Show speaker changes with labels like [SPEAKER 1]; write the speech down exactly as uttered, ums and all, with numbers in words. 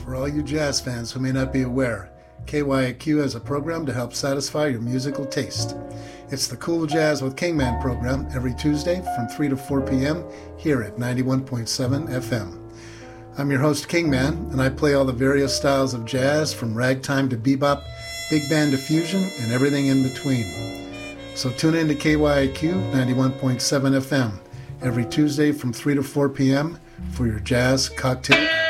[SPEAKER 1] For all you jazz fans who may not be aware, K Y A Q has a program to help satisfy your musical taste. It's the Cool Jazz with Kingman program every Tuesday from three to four p.m. here at ninety-one point seven F M. I'm your host, Kingman, and I play all the various styles of jazz from ragtime to bebop, big band to fusion, and everything in between. So tune in to K Y A Q ninety-one point seven F M every Tuesday from three to four p.m. for your jazz cocktail.